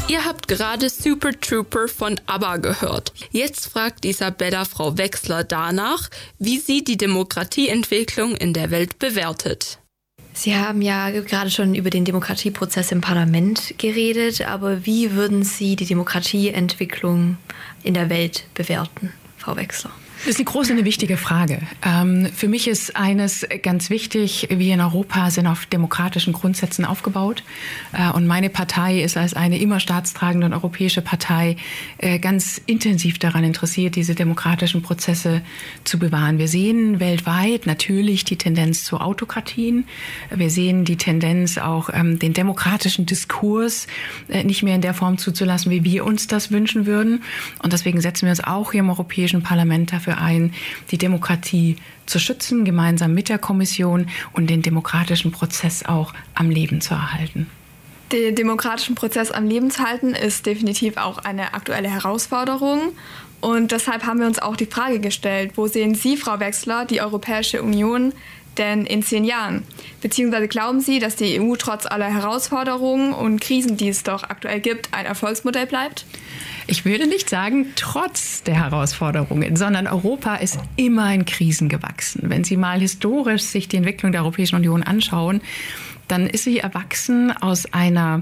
Ihr habt gerade Super Trooper von ABBA gehört. Jetzt fragt Isabella Frau Wechsler danach, wie sie die Demokratieentwicklung in der Welt bewertet. Sie haben ja gerade schon über den Demokratieprozess im Parlament geredet, aber wie würden Sie die Demokratieentwicklung in der Welt bewerten, Frau Wechsler? Das ist eine große, eine wichtige Frage. Für mich ist eines ganz wichtig: Wir in Europa sind auf demokratischen Grundsätzen aufgebaut. Und meine Partei ist als eine immer staatstragende und europäische Partei ganz intensiv daran interessiert, diese demokratischen Prozesse zu bewahren. Wir sehen weltweit natürlich die Tendenz zu Autokratien. Wir sehen die Tendenz auch, den demokratischen Diskurs nicht mehr in der Form zuzulassen, wie wir uns das wünschen würden. Und deswegen setzen wir uns auch hier im Europäischen Parlament dafür ein, die Demokratie zu schützen, gemeinsam mit der Kommission, und den demokratischen Prozess auch am Leben zu erhalten. Den demokratischen Prozess am Leben zu halten, ist definitiv auch eine aktuelle Herausforderung. Und deshalb haben wir uns auch die Frage gestellt: Wo sehen Sie, Frau Wechsler, die Europäische Union denn in 10 Jahren? Beziehungsweise glauben Sie, dass die EU trotz aller Herausforderungen und Krisen, die es doch aktuell gibt, ein Erfolgsmodell bleibt? Ich würde nicht sagen, trotz der Herausforderungen, sondern Europa ist immer in Krisen gewachsen. Wenn Sie mal historisch sich die Entwicklung der Europäischen Union anschauen, dann ist sie erwachsen aus einer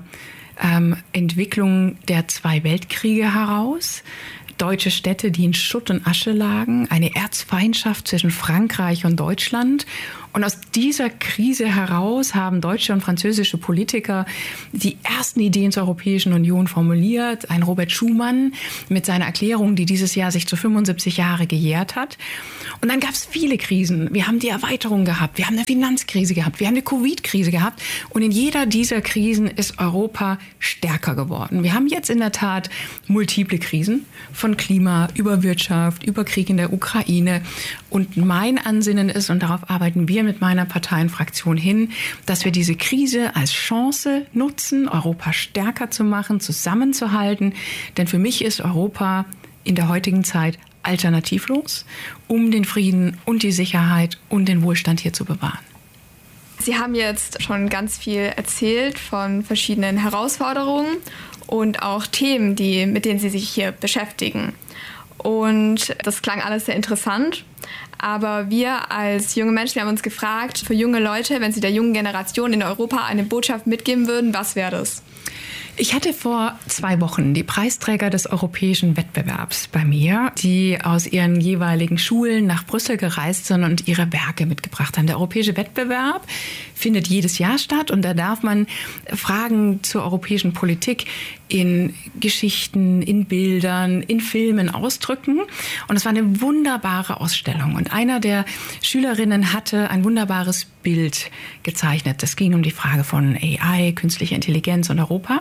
Entwicklung der 2 Weltkriege heraus. Deutsche Städte, die in Schutt und Asche lagen, eine Erzfeindschaft zwischen Frankreich und Deutschland. Und aus dieser Krise heraus haben deutsche und französische Politiker die ersten Ideen zur Europäischen Union formuliert. Ein Robert Schuman mit seiner Erklärung, die dieses Jahr sich zu 75 Jahre gejährt hat. Und dann gab es viele Krisen. Wir haben die Erweiterung gehabt, wir haben eine Finanzkrise gehabt, wir haben eine Covid-Krise gehabt. Und in jeder dieser Krisen ist Europa stärker geworden. Wir haben jetzt in der Tat multiple Krisen, von Klima über Wirtschaft, über Krieg in der Ukraine. Und mein Ansinnen ist, und darauf arbeiten wir mit meiner Parteienfraktion hin, dass wir diese Krise als Chance nutzen, Europa stärker zu machen, zusammenzuhalten. Denn für mich ist Europa in der heutigen Zeit alternativlos, um den Frieden und die Sicherheit und den Wohlstand hier zu bewahren. Sie haben jetzt schon ganz viel erzählt von verschiedenen Herausforderungen und auch Themen, mit denen Sie sich hier beschäftigen. Und das klang alles sehr interessant. Aber wir als junge Menschen, wir haben uns gefragt, für junge Leute, wenn Sie der jungen Generation in Europa eine Botschaft mitgeben würden, was wäre das? Ich hatte vor 2 Wochen die Preisträger des europäischen Wettbewerbs bei mir, die aus ihren jeweiligen Schulen nach Brüssel gereist sind und ihre Werke mitgebracht haben. Der europäische Wettbewerb findet jedes Jahr statt und da darf man Fragen zur europäischen Politik in Geschichten, in Bildern, in Filmen ausdrücken. Und es war eine wunderbare Ausstellung. Und einer der Schülerinnen hatte ein wunderbares Bild gezeichnet. Es ging um die Frage von AI, künstlicher Intelligenz und Europa.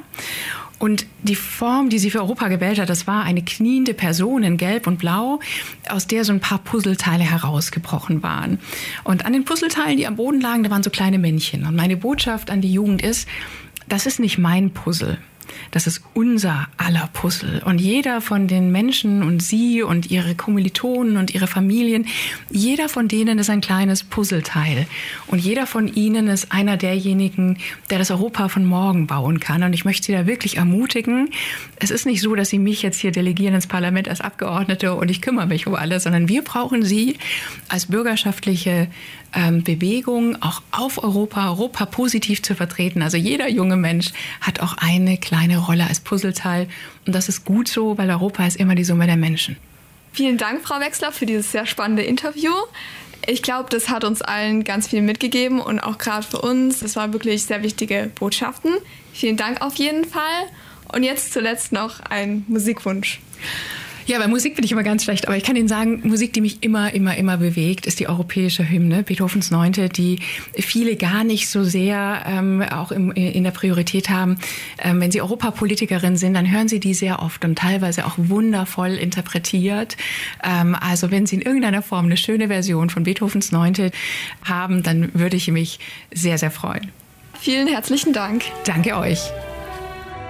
Und die Form, die sie für Europa gewählt hat, das war eine kniende Person in Gelb und Blau, aus der so ein paar Puzzleteile herausgebrochen waren. Und an den Puzzleteilen, die am Boden lagen, da waren so kleine Männchen. Und meine Botschaft an die Jugend ist: Das ist nicht mein Puzzle. Das ist unser aller Puzzle. Und jeder von den Menschen und Sie und Ihre Kommilitonen und Ihre Familien, jeder von denen ist ein kleines Puzzleteil. Und jeder von Ihnen ist einer derjenigen, der das Europa von morgen bauen kann. Und ich möchte Sie da wirklich ermutigen. Es ist nicht so, dass Sie mich jetzt hier delegieren ins Parlament als Abgeordnete und ich kümmere mich um alles, sondern wir brauchen Sie als bürgerschaftliche Bewegung auch auf Europa positiv zu vertreten. Also jeder junge Mensch hat auch eine kleine Rolle als Puzzleteil. Und das ist gut so, weil Europa ist immer die Summe der Menschen. Vielen Dank, Frau Wechsler, für dieses sehr spannende Interview. Ich glaube, das hat uns allen ganz viel mitgegeben und auch gerade für uns. Das waren wirklich sehr wichtige Botschaften. Vielen Dank auf jeden Fall. Und jetzt zuletzt noch ein Musikwunsch. Ja, bei Musik bin ich immer ganz schlecht, aber ich kann Ihnen sagen, Musik, die mich immer bewegt, ist die europäische Hymne, Beethovens 9., die viele gar nicht so sehr auch in der Priorität haben. Wenn Sie Europapolitikerin sind, dann hören Sie die sehr oft und teilweise auch wundervoll interpretiert. Also wenn Sie in irgendeiner Form eine schöne Version von Beethovens 9. haben, dann würde ich mich sehr, sehr freuen. Vielen herzlichen Dank. Danke euch.